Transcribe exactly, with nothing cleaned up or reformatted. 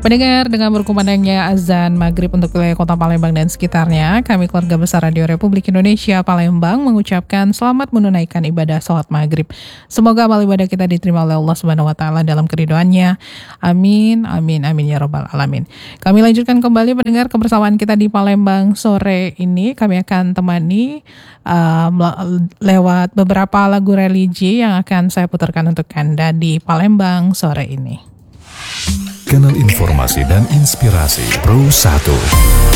Pendengar, dengan berkumandangnya azan maghrib untuk wilayah kota Palembang dan sekitarnya, kami keluarga besar Radio Republik Indonesia Palembang mengucapkan selamat menunaikan ibadah sholat maghrib. Semoga amal ibadah kita diterima oleh Allah Subhanahu Wa Taala dalam keridhoannya. Amin, amin, amin ya robbal alamin. Kami lanjutkan kembali pendengar kebersamaan kita di Palembang sore ini. Kami akan temani uh, lewat beberapa lagu religi yang akan saya putarkan untuk Anda di Palembang sore ini. Kanal informasi dan inspirasi Pro satu.